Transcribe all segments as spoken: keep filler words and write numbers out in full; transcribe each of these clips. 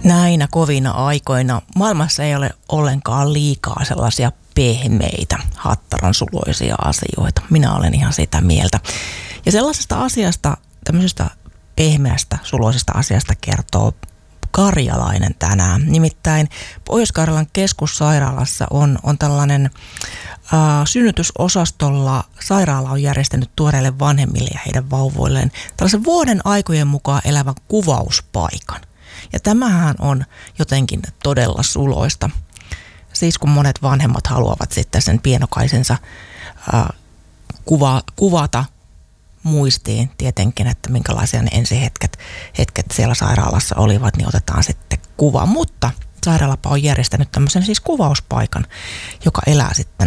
Näinä kovina aikoina maailmassa ei ole ollenkaan liikaa sellaisia pehmeitä, hattaran suloisia asioita. Minä olen ihan sitä mieltä. Ja sellaisesta asiasta, tämmöisestä pehmeästä, suloisesta asiasta kertoo karjalainen tänään. Nimittäin Pohjois-Karjalan keskussairaalassa on, on tällainen äh, synnytysosastolla sairaala on järjestänyt tuoreille vanhemmille ja heidän vauvoilleen tällaisen vuoden aikojen mukaan elävän kuvauspaikan. Ja tämähän on jotenkin todella suloista. Siis kun monet vanhemmat haluavat sitten sen pienokaisensa äh, kuva, kuvata muistiin tietenkin, että minkälaisia ne ensihetket hetket siellä sairaalassa olivat, niin otetaan sitten kuva. Mutta sairaalapa on järjestänyt tämmöisen siis kuvauspaikan, joka elää sitten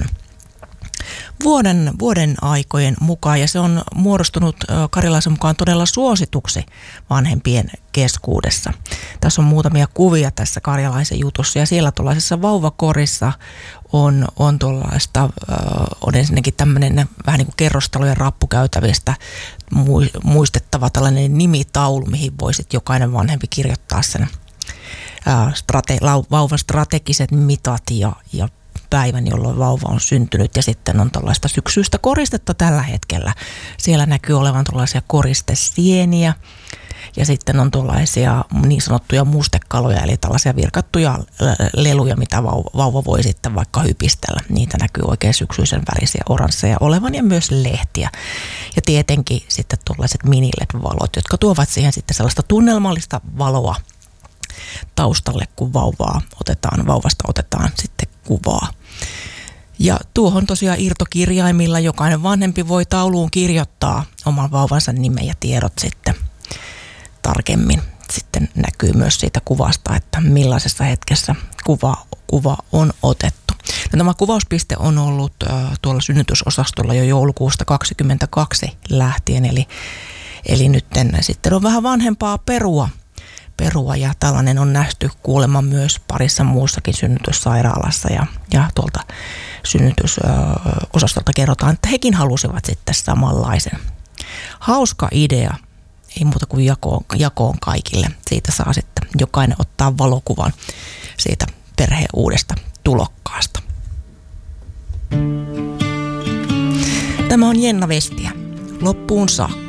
vuoden, vuoden aikojen mukaan, ja se on muodostunut karjalaisen mukaan todella suosituksi vanhempien keskuudessa. Tässä on muutamia kuvia tässä karjalaisen jutussa, ja siellä tuollaisessa vauvakorissa on, on tuollaista, on ensinnäkin tämmöinen vähän niin kuin kerrostalojen rappukäytävistä muistettava tällainen nimitaulu, mihin voisit jokainen vanhempi kirjoittaa sen strate, vauvan strategiset mitat ja, ja päivän, jolloin vauva on syntynyt, ja sitten on tuollaista syksyistä koristetta tällä hetkellä. Siellä näkyy olevan tuollaisia koristesieniä, ja sitten on tuollaisia niin sanottuja mustekaloja, eli tällaisia virkattuja leluja, mitä vauva, vauva voi sitten vaikka hypistellä. Niitä näkyy oikein syksyisen värisiä oransseja olevan, ja myös lehtiä. Ja tietenkin sitten tuollaiset mini L E D-valot, jotka tuovat siihen sitten sellaista tunnelmallista valoa taustalle, kun vauvaa otetaan, vauvasta otetaan sitten kuvaa. Ja tuohon tosiaan irtokirjaimilla jokainen vanhempi voi tauluun kirjoittaa oman vauvansa nimen ja tiedot sitten tarkemmin. Sitten näkyy myös siitä kuvasta, että millaisessa hetkessä kuva, kuva on otettu. No, tämä kuvauspiste on ollut äh, tuolla synnytysosastolla jo joulukuusta kaksikymmentäkaksi lähtien, eli, eli nyt sitten on vähän vanhempaa perua. perua ja tällainen on nähty kuulemma myös parissa muussakin synnytyssairaalassa, ja, ja tuolta synnytysosastolta kerrotaan, että hekin halusivat sitten samanlaisen. Hauska idea, ei muuta kuin jakoon, jakoon kaikille. Siitä saa sitten jokainen ottaa valokuvan siitä perheen uudesta tulokkaasta. Tämä on Jenna Vestiä. Loppuun saakka.